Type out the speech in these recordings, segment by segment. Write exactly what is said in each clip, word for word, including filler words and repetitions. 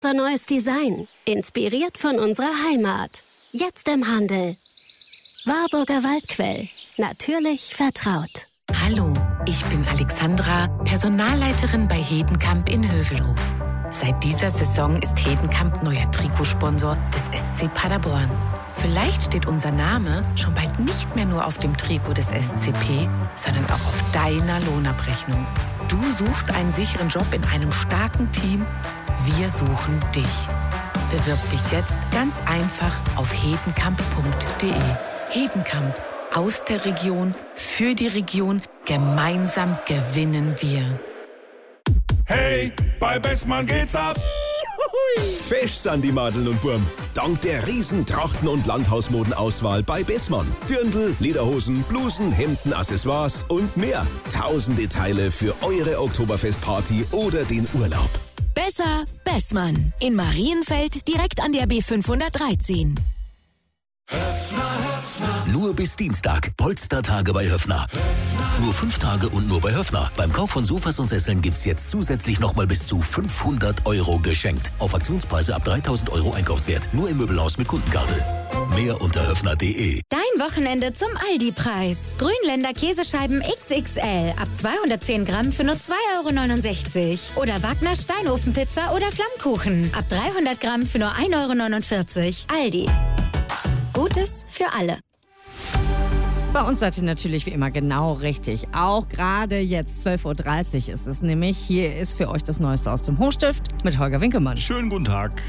Unser neues Design, inspiriert von unserer Heimat. Jetzt im Handel. Warburger Waldquell. Natürlich vertraut. Hallo, ich bin Alexandra, Personalleiterin bei Hedenkamp in Hövelhof. Seit dieser Saison ist Hedenkamp neuer Trikotsponsor des S C Paderborn. Vielleicht steht unser Name schon bald nicht mehr nur auf dem Trikot des S C P, sondern auch auf deiner Lohnabrechnung. Du suchst einen sicheren Job in einem starken Team. Wir suchen dich. Bewirb dich jetzt ganz einfach auf hedenkamp punkt de. Hedenkamp. Aus der Region, für die Region, gemeinsam gewinnen wir. Hey, bei Bestmann geht's ab! Fesch sind die Madeln und Burm. Dank der riesen Trachten- und Landhausmodenauswahl bei Bestmann. Dirndl, Lederhosen, Blusen, Hemden, Accessoires und mehr. Tausende Teile für eure Oktoberfestparty oder den Urlaub. Besser Bestmann. In Marienfeld direkt an der B fünfhundertdreizehn. Höffner, Höffner. Nur bis Dienstag. Polstertage bei Höffner. Höffner. Nur fünf Tage und nur bei Höffner. Beim Kauf von Sofas und Sesseln gibt's jetzt zusätzlich nochmal bis zu fünfhundert Euro geschenkt. Auf Aktionspreise ab dreitausend Euro Einkaufswert. Nur im Möbelhaus mit Kundenkarte. Mehr unter höffner punkt de. Dein Wochenende zum Aldi-Preis. Grünländer Käsescheiben X X L ab zweihundertzehn Gramm für nur zwei Euro neunundsechzig. Oder Wagner Steinofenpizza oder Flammkuchen ab dreihundert Gramm für nur ein Euro neunundvierzig. Aldi. Gutes für alle. Bei uns seid ihr natürlich wie immer genau richtig. Auch gerade jetzt, zwölf Uhr dreißig ist es nämlich. Hier ist für euch das Neueste aus dem Hochstift mit Holger Winkelmann. Schönen guten Tag.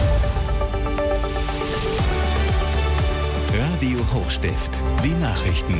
Radio Hochstift. Die Nachrichten.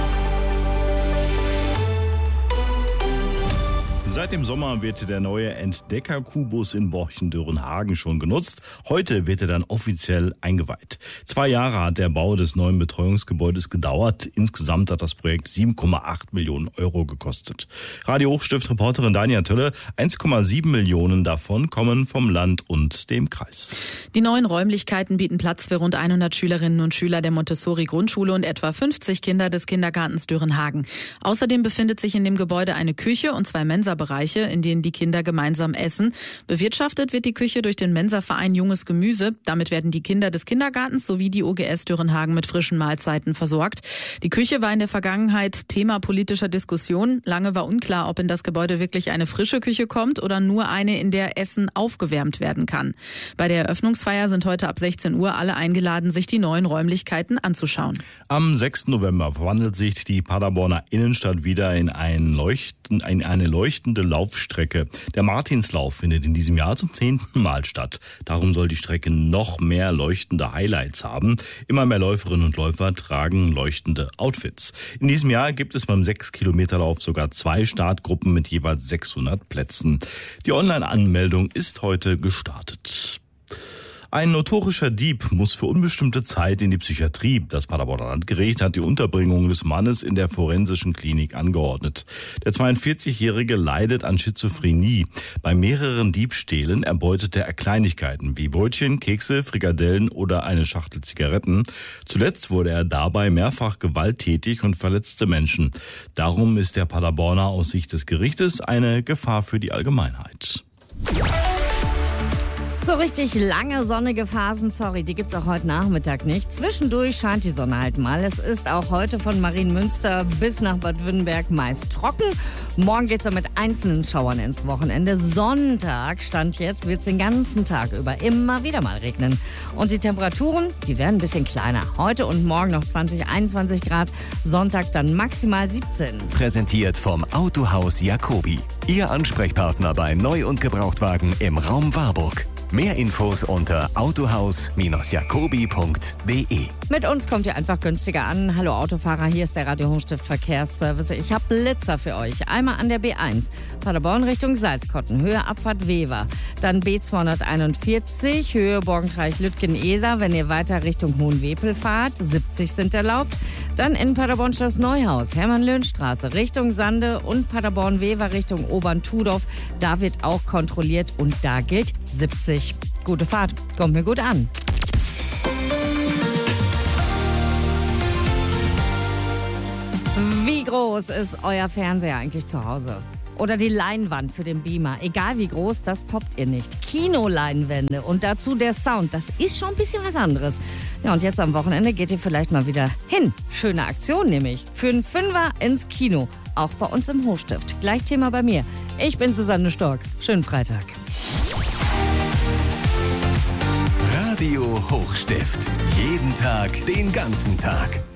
Seit dem Sommer wird der neue Entdecker-Kubus in Borchen-Dörenhagen schon genutzt. Heute wird er dann offiziell eingeweiht. Zwei Jahre hat der Bau des neuen Betreuungsgebäudes gedauert. Insgesamt hat das Projekt sieben Komma acht Millionen Euro gekostet. Radio Hochstift-Reporterin Dania Tölle, eins Komma sieben Millionen davon kommen vom Land und dem Kreis. Die neuen Räumlichkeiten bieten Platz für rund hundert Schülerinnen und Schüler der Montessori-Grundschule und etwa fünfzig Kinder des Kindergartens Dörenhagen. Außerdem befindet sich in dem Gebäude eine Küche und zwei Mensa Bereiche, in denen die Kinder gemeinsam essen. Bewirtschaftet wird die Küche durch den Mensa-Verein Junges Gemüse. Damit werden die Kinder des Kindergartens sowie die O G S Dörenhagen mit frischen Mahlzeiten versorgt. Die Küche war in der Vergangenheit Thema politischer Diskussion. Lange war unklar, ob in das Gebäude wirklich eine frische Küche kommt oder nur eine, in der Essen aufgewärmt werden kann. Bei der Eröffnungsfeier sind heute ab sechzehn Uhr alle eingeladen, sich die neuen Räumlichkeiten anzuschauen. Am sechsten November verwandelt sich die Paderborner Innenstadt wieder in, ein Leuchten, in eine leuchtende Laufstrecke. Der Martinslauf findet in diesem Jahr zum zehnten Mal statt. Darum soll die Strecke noch mehr leuchtende Highlights haben. Immer mehr Läuferinnen und Läufer tragen leuchtende Outfits. In diesem Jahr gibt es beim sechs Kilometer Lauf sogar zwei Startgruppen mit jeweils sechshundert Plätzen. Die Online-Anmeldung ist heute gestartet. Ein notorischer Dieb muss für unbestimmte Zeit in die Psychiatrie. Das Paderborner Landgericht hat die Unterbringung des Mannes in der forensischen Klinik angeordnet. Der zweiundvierzigjährige leidet an Schizophrenie. Bei mehreren Diebstählen erbeutet er Kleinigkeiten wie Brötchen, Kekse, Frikadellen oder eine Schachtel Zigaretten. Zuletzt wurde er dabei mehrfach gewalttätig und verletzte Menschen. Darum ist der Paderborner aus Sicht des Gerichtes eine Gefahr für die Allgemeinheit. So richtig lange sonnige Phasen, sorry, die gibt's auch heute Nachmittag nicht. Zwischendurch scheint die Sonne halt mal. Es ist auch heute von Marienmünster bis nach Bad Württemberg meist trocken. Morgen geht's dann mit einzelnen Schauern ins Wochenende. Sonntag, Stand jetzt, wird's den ganzen Tag über immer wieder mal regnen. Und die Temperaturen, die werden ein bisschen kleiner. Heute und morgen noch zwanzig, einundzwanzig Grad. Sonntag dann maximal siebzehn. Präsentiert vom Autohaus Jacobi. Ihr Ansprechpartner bei Neu- und Gebrauchtwagen im Raum Warburg. Mehr Infos unter autohaus jacobi punkt de. Mit uns kommt ihr einfach günstiger an. Hallo Autofahrer, hier ist der Radio Hochstift Verkehrsservice. Ich habe Blitzer für euch. Einmal an der B eins, Paderborn Richtung Salzkotten, Höhe Abfahrt Wever. Dann B zweihunderteinundvierzig, Höhe Borgentreich-Lütgen-Eser, wenn ihr weiter Richtung Hohenwepel fahrt. siebzig sind erlaubt. Dann in Paderborn Schloss Neuhaus, Hermann-Löhn-Straße, Richtung Sande und Paderborn-Wever Richtung Obern-Tudorf. Da wird auch kontrolliert und da gilt siebzig. Gute Fahrt, kommt mir gut an. Wie groß ist euer Fernseher eigentlich zu Hause? Oder die Leinwand für den Beamer. Egal wie groß, das toppt ihr nicht. Kinoleinwände und dazu der Sound. Das ist schon ein bisschen was anderes. Ja, und jetzt am Wochenende geht ihr vielleicht mal wieder hin. Schöne Aktion nämlich. Für einen Fünfer ins Kino. Auch bei uns im Hochstift. Gleich Thema bei mir. Ich bin Susanne Stork. Schönen Freitag. Radio Hochstift. Jeden Tag, den ganzen Tag.